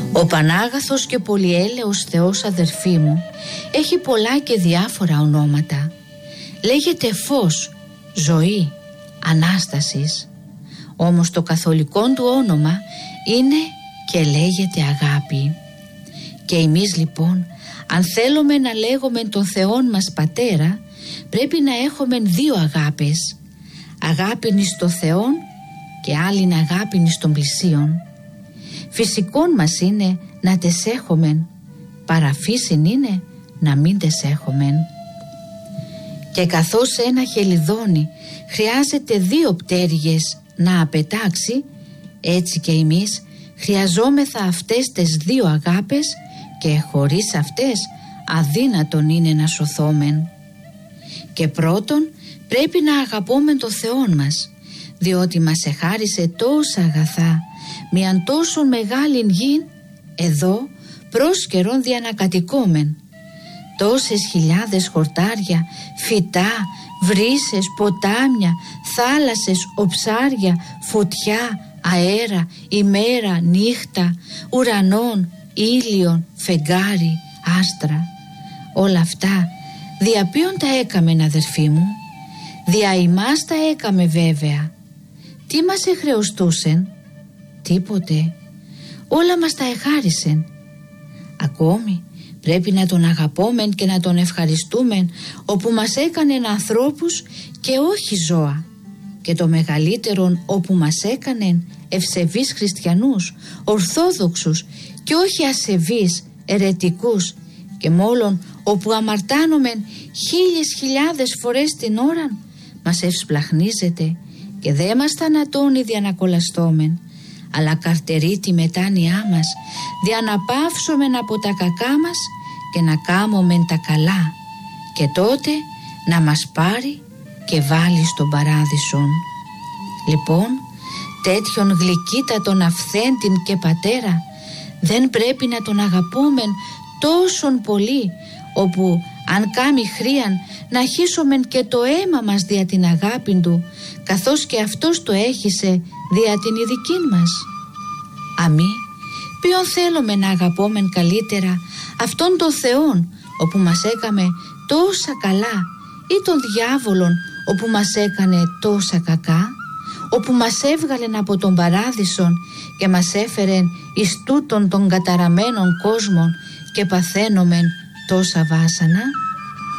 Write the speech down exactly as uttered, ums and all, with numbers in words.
Ο Πανάγαθος και πολυέλεος Θεός, αδερφοί μου, έχει πολλά και διάφορα ονόματα. Λέγεται φως, ζωή, Ανάστασης. Όμως το καθολικό του όνομα είναι και λέγεται αγάπη. Και εμείς λοιπόν, αν θέλουμε να λέγουμε τον Θεόν μας Πατέρα, πρέπει να έχουμε δύο αγάπες. Αγάπην εις το Θεόν και άλλην αγάπην εις των πλησίον. Φυσικόν μας είναι να τες έχομεν, παραφύσιν είναι να μην τες έχομεν. Και καθώς ένα χελιδόνι χρειάζεται δύο πτέρυγες να απετάξει, έτσι και εμείς χρειαζόμεθα αυτές τις δύο αγάπες και χωρίς αυτές αδύνατον είναι να σωθόμεν. Και πρώτον πρέπει να αγαπούμε το Θεόν μας, διότι μας εχάρισε τόσα αγαθά, μιαν τόσο μεγάλην γην, εδώ πρόσκαιρον διανακατοικόμεν. Τόσες χιλιάδες χορτάρια, φυτά, βρύσες, ποτάμια, θάλασσες, οψάρια, φωτιά, αέρα, ημέρα, νύχτα, ουρανόν, ήλιον, φεγγάρι, άστρα. Όλα αυτά δια ποιον τα έκαμεν, αδερφοί μου? Δια ημάς τα έκαμε βέβαια. Τι μας εχρεωστούσεν? Τίποτε. Όλα μας τα εχάρισεν. Ακόμη πρέπει να τον αγαπόμεν και να τον ευχαριστούμεν, όπου μας έκανεν ανθρώπους και όχι ζώα. Και το μεγαλύτερον, όπου μας έκανεν ευσεβείς χριστιανούς, ορθόδοξους και όχι ασεβείς, ερετικούς, και μόλον όπου αμαρτάνομεν χίλιες χιλιάδες φορές την ώρα, μας ευσπλαχνίζεται και δε μας θανατώνει δια να κολαστόμεν, αλλά καρτερεί τη μετάνοιά μας δια να πάυσομεν από τα κακά μας και να κάμομεν τα καλά, και τότε να μας πάρει και βάλει στον παράδεισον. Λοιπόν, τέτοιον γλυκύτατον αυθέντην και πατέρα δεν πρέπει να τον αγαπούμεν τόσον πολύ, όπου αν κάμει χρίαν να χύσομεν και το αίμα μας δια την αγάπη του, καθώς και αυτός το έχισε δια την ειδική μας. Αμή, ποιον θέλουμε να αγαπόμεν καλύτερα, αυτόν τον Θεόν, όπου μας έκαμε τόσα καλά, ή τον διάβολον, όπου μας έκανε τόσα κακά, όπου μας έβγαλεν από τον παράδεισον και μας έφερεν εις τούτον των καταραμένων κόσμων και παθαίνομεν τόσα βάσανα?